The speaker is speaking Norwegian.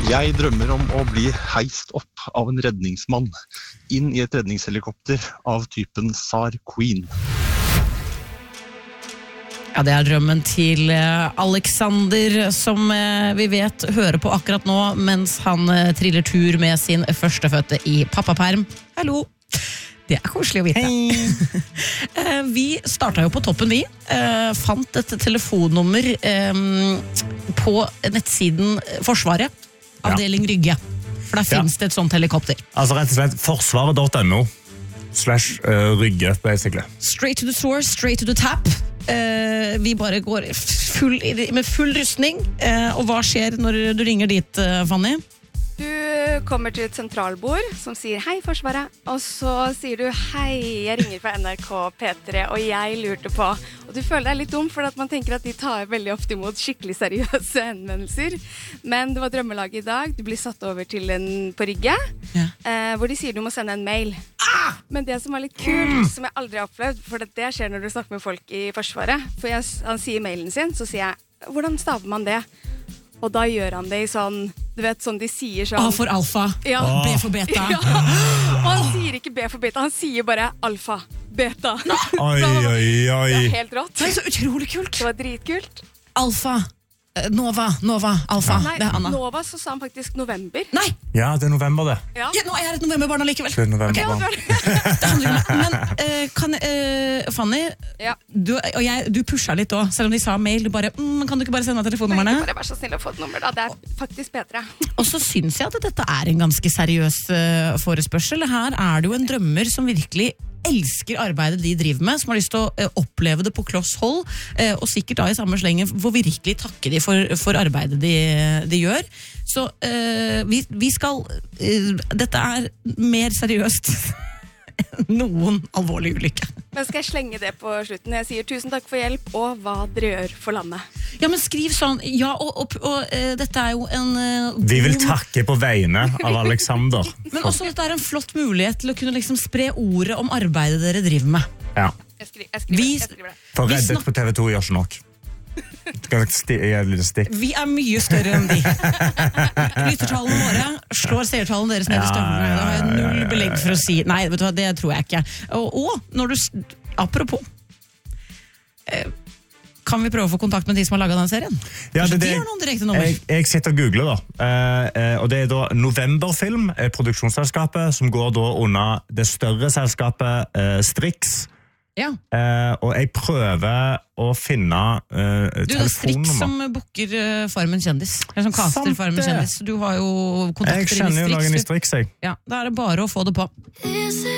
Jeg drømmer om å bli heist opp av en redningsmann inn i et redningshelikopter av typen SAR Queen. Ja, det drømmen til Alexander, som vi vet hører på akkurat nå, mens han triller tur med sin førstefødte i pappaperm. Hallo! Det koselig å vite. Vi startet jo på toppen, vi. Fant et telefonnummer på nettsiden Forsvaret, avdeling Rygge. For der finnes det et sånt helikopter. Altså rett og slett forsvaret.no/Rygge, basically. Straight to the source, straight to the tap. Vi bare går med full rustning. Og hva skjer når du ringer dit, Fanny? Du kommer til et sentralbord som sier hei Forsvaret, og så sier du hei, jeg ringer fra NRK P3, og jeg lurte på, og du føler deg litt dum, for at man tenker at de tar veldig ofte imot skikkelig seriøse henvendelser, men det var drømmelaget i dag, du blir satt over til på Rygge, hvor de sier du må sende en mail. Men det som var litt kult, som jeg aldri har opplevd, for det skjer når du snakker med folk i Forsvaret, for han sier mailen sin, så sier jeg, hvordan staver man det? Og da gjør han det i sånn, du vet, sånn de sier sånn... A for alfa, B for beta. Ja. Og han sier ikke B for beta, han sier bare alfa, beta. Oi. Det var helt rått. Det så utrolig kult. Det var dritkult. Alfa, Nova, Alfa. Nei, det Anna. Nova så sa han faktisk november. Nei! Ja, det november det. Ja, nå er jeg et novemberbarn allikevel. Det novemberbarn. Det handler om det. Men Fanny, du pusha litt også, selv om de sa mail, du bare, kan du ikke bare sende telefonnummerne? Bare vær så snill å få et nummer da, det faktisk bedre. Og så synes jeg at dette en ganske seriøs forespørsel. Her det jo en drømmer som virkelig elsker arbeidet de driver med, som har lyst til å oppleve det på kloss hold, og sikkert da i samme slengen får virkelig takke de for arbeidet de gjør. Så vi skal dette mer seriøst enn noen alvorlig ulykke. Men skal jeg slenge det på slutten? Jeg sier tusen takk for hjelp, og hva dere gjør for landet. Ja, men skriv sånn, og dette jo en Vi vil takke på vegne av Alexander. Men også dette en flott mulighet til å kunne liksom spre ordet om arbeidet dere driver med. Ja. Jeg skriver det. For Reddit på TV 2 gjør ikke nok. Skal jeg et lite stikk? Vi mye større enn de. Lyttertallene våre slår seertallene deres ned i støvlene. Det har jeg null belegg for å si. Nei, vet du hva, det tror jeg ikke. Og når du, apropos, kan vi prøve å få kontakt med de som har laget den serien? Ja, de har noen direkte nummer. Jeg sitter og googler da, og det da Novemberfilm, produksjonsselskapet, som går da under det større selskapet Strix. Ja. Og jeg prøver å finne telefonnummer. Du, det Strix som booker Farmen kjendis. Som caster Farmen kjendis. Du har jo kontakter i Strix. Jeg kjenner jo noen i Strix, jeg. Ja, da det bare å få det på.